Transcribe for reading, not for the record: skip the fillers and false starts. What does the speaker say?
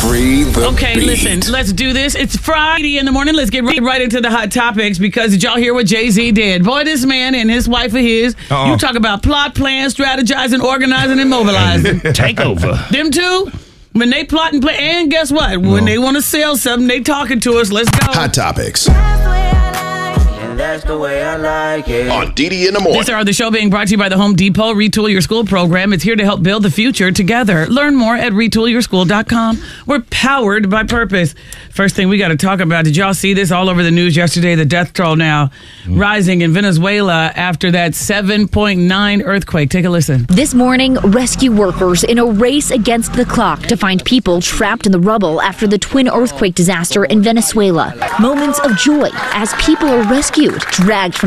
Free the beat. Listen, let's do this. It's Friday in the morning. Let's get right into the hot topics because did y'all hear what Jay-Z did? Boy, this man and his wife of his, you talk about plot, plan, strategizing, organizing, and mobilizing. Take over. Them two, when they plot and plan, and guess what? When they want to sell something, they talking to us. Let's go. Hot topics. That's the way I like it. On DD in the morning. This hour of the show being brought to you by the Home Depot Retool Your School program. It's here to help build the future together. Learn more at retoolyourschool.com. We're powered by purpose. First thing we got to talk about, did y'all see this all over the news yesterday? The death toll now rising in Venezuela after that 7.9 earthquake. Take a listen. This morning, rescue workers in a race against the clock to find people trapped in the rubble after the twin earthquake disaster in Venezuela. Moments of joy as people are rescued, dragged from